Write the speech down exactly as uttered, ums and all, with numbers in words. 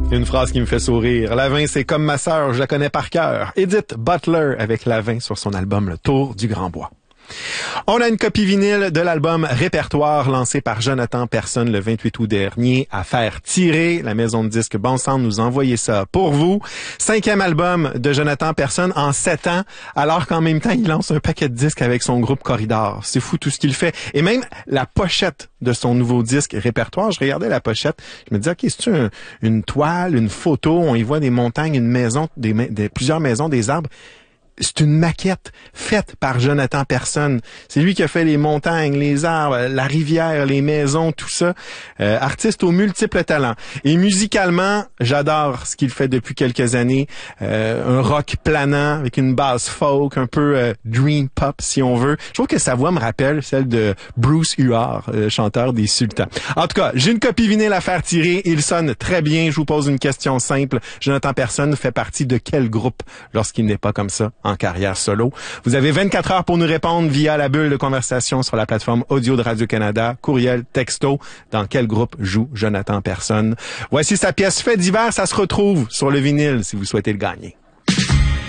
Une phrase qui me fait sourire. La vin, c'est comme ma sœur, je la connais par cœur. Edith Butler avec La vin sur son album Le Tour du Grand Bois. On a une copie vinyle de l'album Répertoire lancé par Jonathan Personne le vingt-huit août dernier à faire tirer. La maison de disques Bon Sang nous a envoyé ça pour vous. Cinquième album de Jonathan Personne en sept ans, alors qu'en même temps, il lance un paquet de disques avec son groupe Corridor. C'est fou tout ce qu'il fait. Et même la pochette de son nouveau disque Répertoire, je regardais la pochette, je me disais, OK, c'est-tu un, une toile, une photo, on y voit des montagnes, une maison, des, des plusieurs maisons, des arbres. C'est une maquette faite par Jonathan Personne. C'est lui qui a fait les montagnes, les arbres, la rivière, les maisons, tout ça. Euh, artiste aux multiples talents. Et musicalement, j'adore ce qu'il fait depuis quelques années. Euh, un rock planant avec une basse folk, un peu euh, dream pop si on veut. Je trouve que sa voix me rappelle celle de Bruce Huard, euh, chanteur des Sultans. En tout cas, j'ai une copie vinyle à faire tirer. Il sonne très bien. Je vous pose une question simple. Jonathan Personne fait partie de quel groupe lorsqu'il n'est pas comme ça en carrière solo? Vous avez vingt-quatre heures pour nous répondre via la bulle de conversation sur la plateforme audio de Radio-Canada, courriel, texto. Dans quel groupe joue Jonathan Personne? Voici sa pièce Fait divers. Ça se retrouve sur le vinyle si vous souhaitez le gagner.